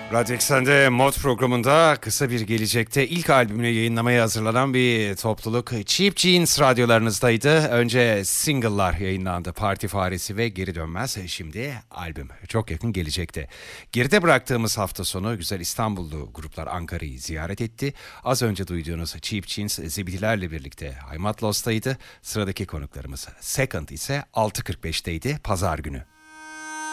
Radyo Eksen'de Mod programında kısa bir gelecekte ilk albümünü yayınlamaya hazırlanan bir topluluk Cheap Jeans radyolarınızdaydı. Önce single'lar yayınlandı. Parti Faresi ve Geri Dönmez. Şimdi albüm çok yakın gelecekte. Geride bıraktığımız hafta sonu güzel İstanbullu gruplar Ankara'yı ziyaret etti. Az önce duyduğunuz Cheap Jeans Zibidilerle birlikte Haymat Lost'taydı. Sıradaki konuklarımız Second ise 6.45'teydi Pazar günü.